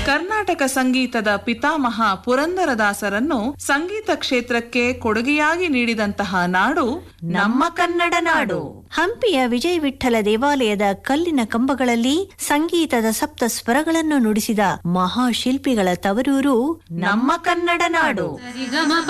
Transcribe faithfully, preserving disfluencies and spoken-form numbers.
ಕರ್ನಾಟಕ ಸಂಗೀತದ ಪಿತಾಮಹ ಪುರಂದರದಾಸರನ್ನು ಸಂಗೀತ ಕ್ಷೇತ್ರಕ್ಕೆ ಕೊಡುಗೆಯಾಗಿ ನೀಡಿದಂತಹ ನಾಡು ನಮ್ಮ ಕನ್ನಡ ನಾಡು. ಹಂಪಿಯ ವಿಜಯ ವಿಠ್ಠಲ ದೇವಾಲಯದ ಕಲ್ಲಿನ ಕಂಬಗಳಲ್ಲಿ ಸಂಗೀತದ ಸಪ್ತ ಸ್ವರಗಳನ್ನು ನುಡಿಸಿದ ಮಹಾಶಿಲ್ಪಿಗಳ ತವರೂರು ನಮ್ಮ ಕನ್ನಡ ನಾಡು.